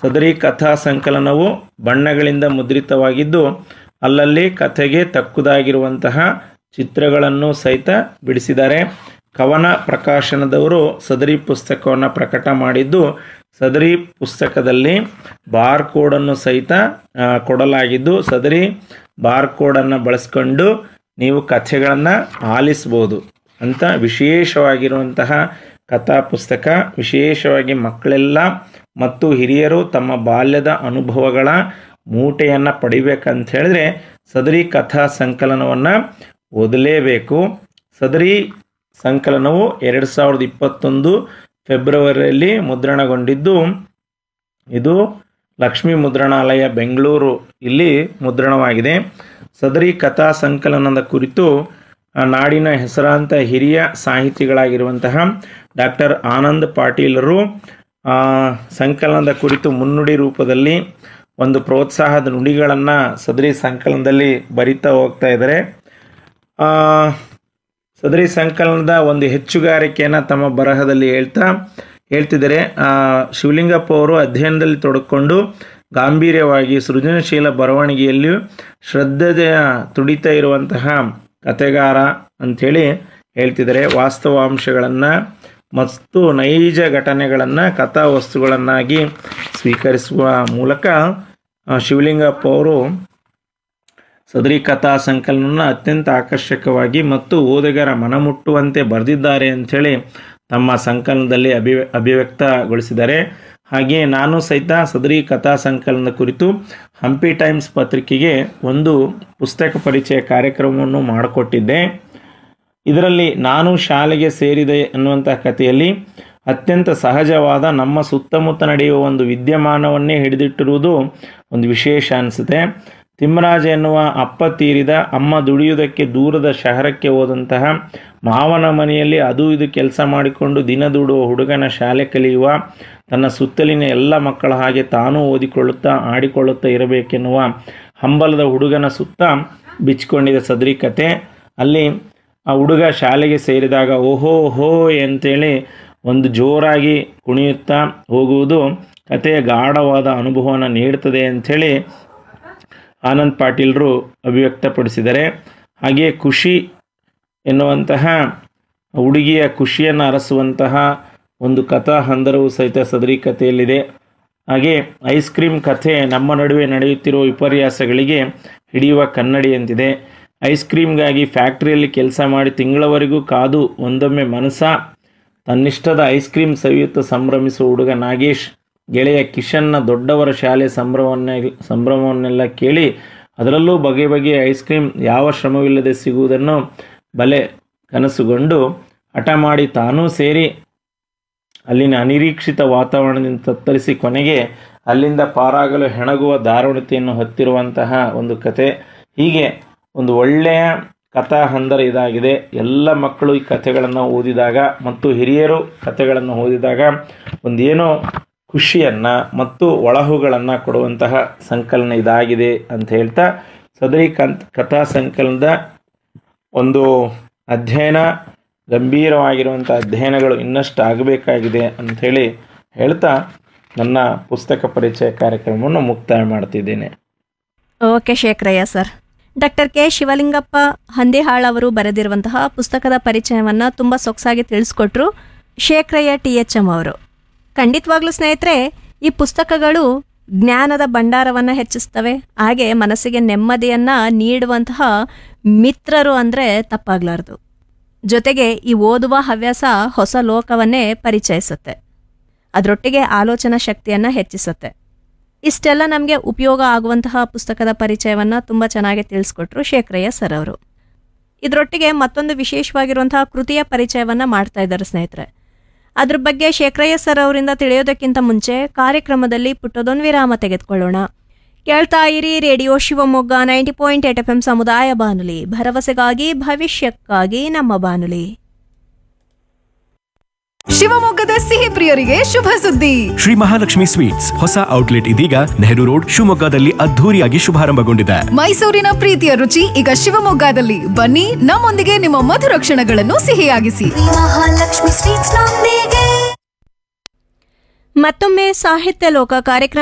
ಸದರಿ ಕಥಾ ಸಂಕಲನವು ಬಣ್ಣಗಳಿಂದ ಮುದ್ರಿತವಾಗಿದ್ದು ಅಲ್ಲಲ್ಲಿ ಕಥೆಗೆ ತಕ್ಕುದಾಗಿರುವಂತಹ ಚಿತ್ರಗಳನ್ನು ಸಹಿತ ಬಿಡಿಸಿದ್ದಾರೆ. ಕವನ ಪ್ರಕಾಶನದವರು ಸದರಿ ಪುಸ್ತಕವನ್ನು ಪ್ರಕಟ ಮಾಡಿದ್ದು ಸದರಿ ಪುಸ್ತಕದಲ್ಲಿ ಬಾರ್ಕೋಡನ್ನು ಸಹಿತ ಕೊಡಲಾಗಿದ್ದು ಸದರಿ ಬಾರ್ಕೋಡನ್ನು ಬಳಸ್ಕೊಂಡು ನೀವು ಕಥೆಗಳನ್ನು ಆಲಿಸ್ಬೋದು ಅಂತ ವಿಶೇಷವಾಗಿರುವಂತಹ ಕಥಾ ಪುಸ್ತಕ. ವಿಶೇಷವಾಗಿ ಮಕ್ಕಳೆಲ್ಲ ಮತ್ತು ಹಿರಿಯರು ತಮ್ಮ ಬಾಲ್ಯದ ಅನುಭವಗಳ ಮೂಟೆಯನ್ನು ಪಡಿಬೇಕಂತ ಹೇಳಿದ್ರೆ ಸದರಿ ಕಥಾ ಸಂಕಲನವನ್ನು ಓದಲೇಬೇಕು. ಸದರಿ ಸಂಕಲನವು 2021 ಫೆಬ್ರವರಿಯಲ್ಲಿ ಮುದ್ರಣಗೊಂಡಿದ್ದು ಇದು ಲಕ್ಷ್ಮೀ ಮುದ್ರಣಾಲಯ ಬೆಂಗಳೂರು ಇಲ್ಲಿ ಮುದ್ರಣವಾಗಿದೆ. ಸದರಿ ಕಥಾ ಸಂಕಲನದ ಕುರಿತು ನಾಡಿನ ಹೆಸರಾಂತ ಹಿರಿಯ ಸಾಹಿತಿಗಳಾಗಿರುವಂತಹ ಡಾಕ್ಟರ್ ಆನಂದ್ ಪಾಟೀಲರು ಸಂಕಲನದ ಕುರಿತು ಮುನ್ನುಡಿ ರೂಪದಲ್ಲಿ ಒಂದು ಪ್ರೋತ್ಸಾಹದ ನುಡಿಗಳನ್ನು ಸದರಿ ಸಂಕಲನದಲ್ಲಿ ಬರಿತಾ ಹೋಗ್ತಾ ಇದ್ದಾರೆ. ಸದರಿ ಸಂಕಲನದ ಒಂದು ಹೆಚ್ಚುಗಾರಿಕೆಯನ್ನು ತಮ್ಮ ಬರಹದಲ್ಲಿ ಹೇಳ್ತಿದ್ದಾರೆ. ಶಿವಲಿಂಗಪ್ಪ ಅವರು ಅಧ್ಯಯನದಲ್ಲಿ ತೊಡಕೊಂಡು ಗಾಂಭೀರ್ಯವಾಗಿ ಸೃಜನಶೀಲ ಬರವಣಿಗೆಯಲ್ಲಿಯೂ ಶ್ರದ್ಧೆಯ ತುಡಿತ ಇರುವಂತಹ ಕಥೆಗಾರ ಅಂಥೇಳಿ ಹೇಳ್ತಿದ್ದಾರೆ. ವಾಸ್ತವಾಂಶಗಳನ್ನು ಮತ್ತು ನೈಜ ಘಟನೆಗಳನ್ನು ಕಥಾ ವಸ್ತುಗಳನ್ನಾಗಿ ಸ್ವೀಕರಿಸುವ ಮೂಲಕ ಶಿವಲಿಂಗಪ್ಪ ಅವರು ಸದರಿ ಕಥಾ ಸಂಕಲನವನ್ನು ಅತ್ಯಂತ ಆಕರ್ಷಕವಾಗಿ ಮತ್ತು ಓದುಗರ ಮನಮುಟ್ಟುವಂತೆ ಬರೆದಿದ್ದಾರೆ ಅಂಥೇಳಿ ತಮ್ಮ ಸಂಕಲನದಲ್ಲಿ ಅಭಿವ್ಯಕ್ತಗೊಳಿಸಿದ್ದಾರೆ. ಹಾಗೆಯೇ ನಾನು ಸಹಿತ ಸದರಿ ಕಥಾ ಸಂಕಲನದ ಕುರಿತು ಹಂಪಿ ಟೈಮ್ಸ್ ಪತ್ರಿಕೆಗೆ ಒಂದು ಪುಸ್ತಕ ಪರಿಚಯ ಕಾರ್ಯಕ್ರಮವನ್ನು ಮಾಡಿಕೊಟ್ಟಿದ್ದೆ. ಇದರಲ್ಲಿ ನಾನು ಶಾಲೆಗೆ ಸೇರಿದೆ ಅನ್ನುವಂಥ ಕಥೆಯಲ್ಲಿ ಅತ್ಯಂತ ಸಹಜವಾದ ನಮ್ಮ ಸುತ್ತಮುತ್ತ ನಡೆಯುವ ಒಂದು ವಿದ್ಯಮಾನವನ್ನೇ ಹಿಡಿದಿಟ್ಟಿರುವುದು ಒಂದು ವಿಶೇಷ ಅನಿಸುತ್ತೆ. ತಿಮ್ಮರಾಜ ಎನ್ನುವ ಅಪ್ಪ ತೀರಿದ, ಅಮ್ಮ ದುಡಿಯುವುದಕ್ಕೆ ದೂರದ ಶಹರಕ್ಕೆ ಹೋದಂತಹ, ಮಾವನ ಮನೆಯಲ್ಲಿ ಅದು ಇದು ಕೆಲಸ ಮಾಡಿಕೊಂಡು ದಿನ ದುಡುವ ಹುಡುಗನ ಶಾಲೆ ಕಲಿಯುವ, ತನ್ನ ಸುತ್ತಲಿನ ಎಲ್ಲ ಮಕ್ಕಳ ಹಾಗೆ ತಾನೂ ಓದಿಕೊಳ್ಳುತ್ತಾ ಆಡಿಕೊಳ್ಳುತ್ತಾ ಇರಬೇಕೆನ್ನುವ ಹಂಬಲದ ಹುಡುಗನ ಸುತ್ತ ಬಿಚ್ಚಿಕೊಂಡಿದೆ ಸದರಿ ಕತೆ. ಅಲ್ಲಿ ಆ ಹುಡುಗ ಶಾಲೆಗೆ ಸೇರಿದಾಗ ಓಹೋ ಹೋ ಅಂತೇಳಿ ಒಂದು ಜೋರಾಗಿ ಕುಣಿಯುತ್ತಾ ಹೋಗುವುದು ಕಥೆಯ ಗಾಢವಾದ ಅನುಭವವನ್ನು ನೀಡುತ್ತದೆ ಅಂಥೇಳಿ ಆನಂದ್ ಪಾಟೀಲರು ಅಭಿವ್ಯಕ್ತಪಡಿಸಿದ್ದಾರೆ. ಹಾಗೆಯೇ ಖುಷಿ ಎನ್ನುವಂತಹ ಹುಡುಗಿಯ ಖುಷಿಯನ್ನು ಅರಸುವಂತಹ ಒಂದು ಕಥಾ ಹಂದರವು ಸಹಿತ ಸದರಿ ಕಥೆಯಲ್ಲಿದೆ. ಹಾಗೆ ಐಸ್ ಕ್ರೀಮ್ ಕಥೆ ನಮ್ಮ ನಡುವೆ ನಡೆಯುತ್ತಿರುವ ವಿಪರ್ಯಾಸಗಳಿಗೆ ಹಿಡಿಯುವ ಕನ್ನಡಿಯಂತಿದೆ. ಐಸ್ ಕ್ರೀಮ್ಗಾಗಿ ಫ್ಯಾಕ್ಟ್ರಿಯಲ್ಲಿ ಕೆಲಸ ಮಾಡಿ ತಿಂಗಳವರೆಗೂ ಕಾದು ಒಂದೊಮ್ಮೆ ತನ್ನಿಷ್ಟದ ಐಸ್ ಕ್ರೀಮ್ ಸವಿಯುತ್ತಾ ಸಂಭ್ರಮಿಸುವ ಹುಡುಗ ನಾಗೇಶ್ ಗೆಳೆಯ ಕಿಶನ್ನ ದೊಡ್ಡವರ ಶಾಲೆ ಸಂಭ್ರಮವನ್ನೆಲ್ಲ ಕೇಳಿ ಅದರಲ್ಲೂ ಬಗೆ ಬಗೆಯ ಐಸ್ ಕ್ರೀಮ್ ಯಾವ ಶ್ರಮವಿಲ್ಲದೆ ಸಿಗುವುದನ್ನು ಬಲೆ ಕನಸುಗೊಂಡು ಹಠ ಮಾಡಿ ತಾನೂ ಸೇರಿ ಅಲ್ಲಿನ ಅನಿರೀಕ್ಷಿತ ವಾತಾವರಣದಿಂದ ತತ್ತರಿಸಿ ಕೊನೆಗೆ ಅಲ್ಲಿಂದ ಪಾರಾಗಲು ಹೆಣಗುವ ದಾರುಣತೆಯನ್ನು ಹೊತ್ತಿರುವಂತಹ ಒಂದು ಕತೆ. ಹೀಗೆ ಒಂದು ಒಳ್ಳೆಯ ಕಥಾ ಹಂದರ ಇದಾಗಿದೆ. ಎಲ್ಲ ಮಕ್ಕಳು ಈ ಕಥೆಗಳನ್ನು ಓದಿದಾಗ ಮತ್ತು ಹಿರಿಯರು ಕಥೆಗಳನ್ನು ಓದಿದಾಗ ಒಂದೇನೋ ಖುಷಿಯನ್ನು ಮತ್ತು ಒಳಹುಗಳನ್ನು ಕೊಡುವಂತಹ ಸಂಕಲನ ಇದಾಗಿದೆ ಅಂತ ಹೇಳ್ತಾ ಸದರಿ ಕಥಾ ಸಂಕಲನದ ಒಂದು ಅಧ್ಯಯನ ಗಂಭೀರವಾಗಿರುವಂಥ ಅಧ್ಯಯನಗಳು ಇನ್ನಷ್ಟು ಆಗಬೇಕಾಗಿದೆ ಅಂಥೇಳಿ ಹೇಳ್ತಾ ನನ್ನ ಪುಸ್ತಕ ಪರಿಚಯ ಕಾರ್ಯಕ್ರಮವನ್ನು ಮುಕ್ತಾಯ ಮಾಡ್ತಿದ್ದೇನೆ. Okay Shekharaiah sir. Doctor K Shivalingappa ಹಂದಿಹಾಳ್ ಅವರು ಬರೆದಿರುವಂತಹ ಪುಸ್ತಕದ ಪರಿಚಯವನ್ನು ತುಂಬ ಸೊಗಸಾಗಿ ತಿಳಿಸ್ಕೊಟ್ರು ಶೇಖರಯ್ಯ THM ಅವರು. ಖಂಡಿತವಾಗ್ಲೂ ಸ್ನೇಹಿತರೆ, ಈ ಪುಸ್ತಕಗಳು ಜ್ಞಾನದ ಭಂಡಾರವನ್ನು ಹೆಚ್ಚಿಸ್ತವೆ, ಹಾಗೆ ಮನಸ್ಸಿಗೆ ನೆಮ್ಮದಿಯನ್ನು ನೀಡುವಂತಹ ಮಿತ್ರರು ಅಂದರೆ ತಪ್ಪಾಗಲಾರ್ದು. ಜೊತೆಗೆ ಈ ಓದುವ ಹವ್ಯಾಸ ಹೊಸ ಲೋಕವನ್ನೇ ಪರಿಚಯಿಸುತ್ತೆ, ಅದರೊಟ್ಟಿಗೆ ಆಲೋಚನಾ ಶಕ್ತಿಯನ್ನು ಹೆಚ್ಚಿಸುತ್ತೆ. ಇಷ್ಟೆಲ್ಲ ನಮಗೆ ಉಪಯೋಗ ಆಗುವಂತಹ ಪುಸ್ತಕದ ಪರಿಚಯವನ್ನು ತುಂಬ ಚೆನ್ನಾಗಿ ತಿಳಿಸ್ಕೊಟ್ರು ಶೇಖರಯ್ಯ ಸರ್ ಅವರು. ಇದರೊಟ್ಟಿಗೆ ಮತ್ತೊಂದು ವಿಶೇಷವಾಗಿರುವಂತಹ ಕೃತಿಯ ಪರಿಚಯವನ್ನು ಮಾಡ್ತಾ ಇದ್ದಾರೆ ಸ್ನೇಹಿತರೆ. ಅದ್ರ ಬಗ್ಗೆ ಶೇಖರಯ್ಯ ಸರ್ ಅವರಿಂದ ತಿಳಿಯೋದಕ್ಕಿಂತ ಮುಂಚೆ ಕಾರ್ಯಕ್ರಮದಲ್ಲಿ ಪುಟ್ಟದೊಂದು ವಿರಾಮ ತೆಗೆದುಕೊಳ್ಳೋಣ. ಕೇಳ್ತಾ ಇರಿ ರೇಡಿಯೋ ಶಿವಮೊಗ್ಗ 90.8 FM ಸಮುದಾಯ ಬಾನುಲಿ, ಭರವಸೆಗಾಗಿ ಭವಿಷ್ಯಕ್ಕಾಗಿ ನಮ್ಮ ಬಾನುಲಿ. ಶಿವಮೊಗ್ಗದ ಸಿಹಿ ಪ್ರಿಯರಿಗೆ ಶುಭ ಸುದ್ದಿ. ಶ್ರೀ ಮಹಾಲಕ್ಷ್ಮಿ ಸ್ವೀಟ್ಸ್ ಹೊಸ ಔಟ್ಲೆಟ್ ಇದೀಗ ನೆಹರು ರೋಡ್ ಶಿವಮೊಗ್ಗದಲ್ಲಿ ಅದ್ಧೂರಿಯಾಗಿ ಶುಭಾರಂಭಗೊಂಡಿದೆ. ಮೈಸೂರಿನ ಪ್ರೀತಿಯ ರುಚಿ ಈಗ ಶಿವಮೊಗ್ಗದಲ್ಲಿ. ಬನ್ನಿ, ನಮ್ಮೊಂದಿಗೆ ನಿಮ್ಮ ಮಧುರ ಕ್ಷಣಗಳನ್ನು ಸಿಹಿಯಾಗಿಸಿ. ಮತ್ತೊಮ್ಮೆ ಸಾಹಿತ್ಯ ಲೋಕ ಕಾರ್ಯಕ್ರಮ